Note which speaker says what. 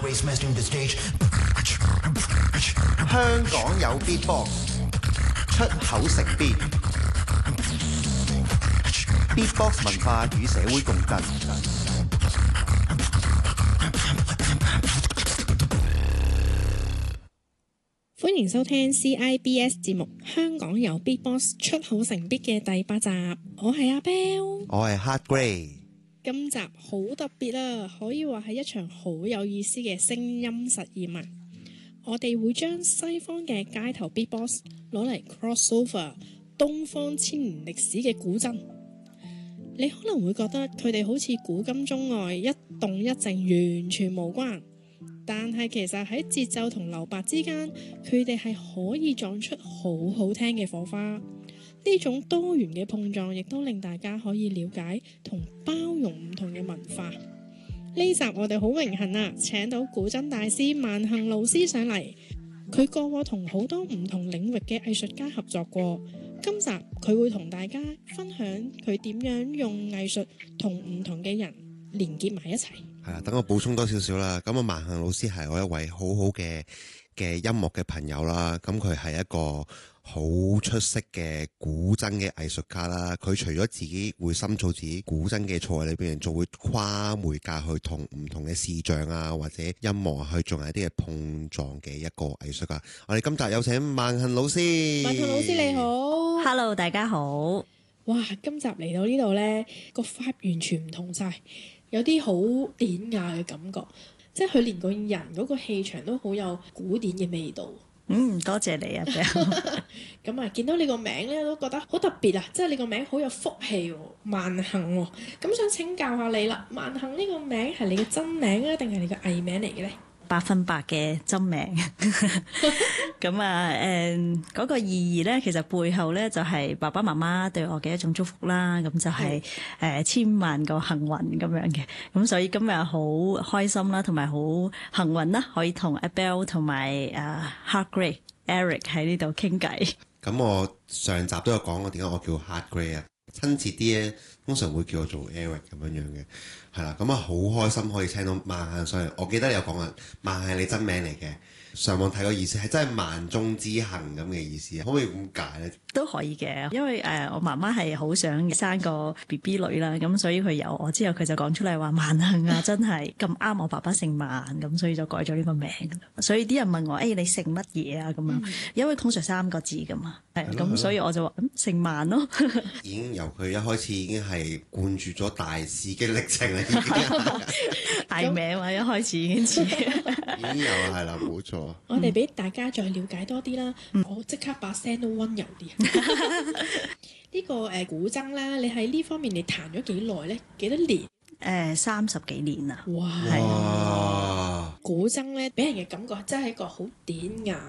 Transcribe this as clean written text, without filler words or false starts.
Speaker 1: 香港有 Beatbox， 出口成邊 Beatbox 文化與社會共振。
Speaker 2: 歡迎收聽 CIBS 節目《香港有 Beatbox 出口成 beat》嘅第8集，我係阿 Bell，
Speaker 1: 我係 Hard Grey。
Speaker 2: 今集好特別啦，可以話係一場好有意思嘅聲音實驗啊！我哋會將西方嘅街頭 Beatbox 攞嚟 crossover 東方千年歷史嘅古箏。你可能會覺得佢哋好似古今中外一動一靜完全無關，但係其實喺節奏同留白之間，佢哋係可以撞出好好聽嘅火花。呢種多元嘅碰撞，亦都令大家可以了解同包容唔同嘅文化。呢集我哋好榮幸啊，請到古箏大師萬幸老師上嚟。佢過往同好多唔同領域嘅藝術家合作過。今集佢會同大家分享佢點樣用藝術同唔同嘅人連結埋一齊。
Speaker 3: 係啦，等我補充多少少啦。咁啊，萬幸老師係我一位好好嘅音樂嘅朋友啦。咁佢係一個好出色嘅古箏嘅藝術家啦。佢除咗自己會深造自己古箏嘅才藝裏邊，仲會跨媒介去同唔同嘅視像啊或者音樂去進行一啲嘅碰撞嘅一個藝術家。我哋今集有請萬幸老師。
Speaker 2: 萬幸老師你好。
Speaker 4: Hello， 大家好。
Speaker 2: 哇，今集嚟到呢度呢，個 vibe 完全唔同晒，有啲好典雅嘅感覺，即係佢連個人嗰個氣場都好有古典嘅味道。
Speaker 4: 多謝你啊。
Speaker 2: 咁啊，見到你個名咧，都覺得好特別啊！即係你個名好有福氣喎，萬幸喎。咁想請教下你啦，萬幸呢個名係你嘅真名啊，定係你嘅藝名嚟嘅咧
Speaker 4: 100%嘅真名。咁啊，嗰個意義咧，其實背後咧就係爸爸媽媽對我嘅一種祝福啦。咁就係千萬個幸運咁樣嘅。咁所以今日好開心啦，同埋好幸運啦，可以同阿 Bell 同埋Hard Grey Eric 喺呢度傾偈。
Speaker 3: 咁我上集都有講過點解我叫 Hard Grey 啊，親切啲咧，通常會叫我做 Eric 咁樣嘅，係啦。咁啊好開心可以聽到萬幸上嚟。我記得你有講啊，萬幸係你真名嚟嘅。上網睇個意思係真係萬中之幸咁嘅意思，可唔可以咁解咧？
Speaker 4: 都可以嘅，因為我媽媽係好想生個 BB 女啦，咁所以佢有我之後，佢就講出嚟話萬幸啊，真係咁啱我爸爸姓萬，咁所以就改咗呢個名。所以啲人問我你姓乜嘢啊咁樣，因為通常3個字噶嘛，係咁，所以我就話姓萬咯。
Speaker 3: 已經由佢一開始已經係灌注咗大使嘅歷程啦，已經
Speaker 4: 大名話一開始已經似，
Speaker 3: 已經有係啦，冇錯。
Speaker 2: 我哋俾大家再了解多啲啦。我即刻把聲都溫柔啲。呢個古箏啦，你喺呢方面你彈咗幾耐咧？幾多年
Speaker 4: ？30幾年啦。
Speaker 2: 哇！
Speaker 3: 哇！
Speaker 2: 古箏咧，俾人嘅感覺真係一個好典雅